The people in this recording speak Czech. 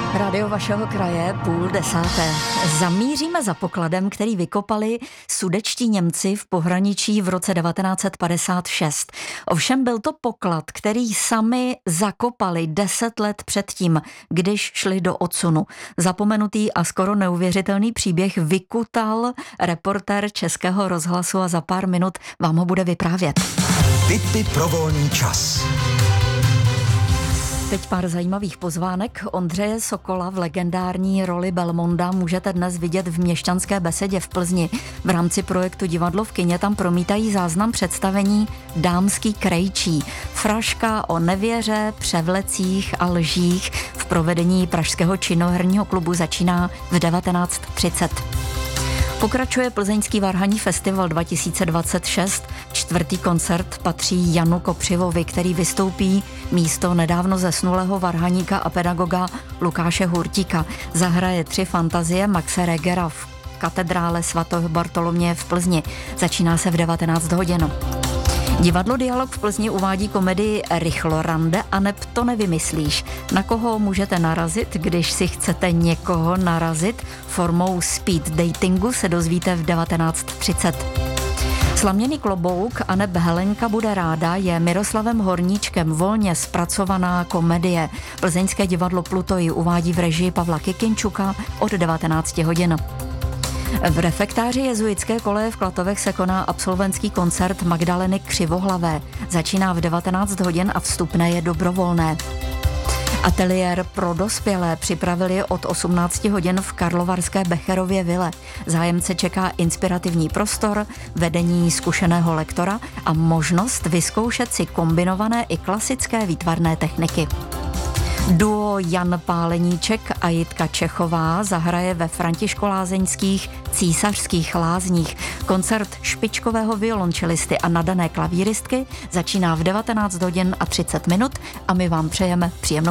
Rádio vašeho kraje, 9:30. Zamíříme za pokladem, který vykopali sudetští Němci v pohraničí v roce 1956. Ovšem byl to poklad, který sami zakopali 10 let předtím, když šli do odsunu. Zapomenutý a skoro neuvěřitelný příběh vykutal reportér Českého rozhlasu a za pár minut vám ho bude vyprávět. Tipy pro volný čas. Teď pár zajímavých pozvánek. Ondřeje Sokola v legendární roli Belmonda můžete dnes vidět v Měšťanské besedě v Plzni. V rámci projektu Divadlo v kině tam promítají záznam představení Dámský krejčí. Fraška o nevěře, převlecích a lžích v provedení pražského činoherního klubu začíná v 19:30. Pokračuje Plzeňský varhanní festival 2026. 4. koncert patří Janu Kopřivovi, který vystoupí místo nedávno zesnulého varhaníka a pedagoga Lukáše Hurtíka. Zahraje 3 fantazie Maxe Regera v katedrále svatého Bartoloměje v Plzni. Začíná se v 19 hodin. Divadlo Dialog v Plzni uvádí komedii Rychlorande a neb to nevymyslíš. Na koho můžete narazit, když si chcete někoho narazit? Formou speed datingu se dozvíte v 19:30. Slaměný klobouk a neb Helenka bude ráda je Miroslavem Horníčkem volně zpracovaná komedie. Plzeňské divadlo Pluto uvádí v režii Pavla Kikinčuka od 19 hodin. V refektáři jezuitské koleje v Klatovech se koná absolventský koncert Magdaleny Křivohlavé. Začíná v 19 hodin a vstupné je dobrovolné. Ateliér pro dospělé připravili od 18 hodin v karlovarské Becherově vile. Zájemce čeká inspirativní prostor, vedení zkušeného lektora a možnost vyzkoušet si kombinované i klasické výtvarné techniky. Duo Jan Páleníček a Jitka Čechová zahraje ve Františkolázeňských Císařských lázních. Koncert špičkového violončelisty a nadané klavíristky začíná v 19 hodin a 30 minut a my vám přejeme příjemnou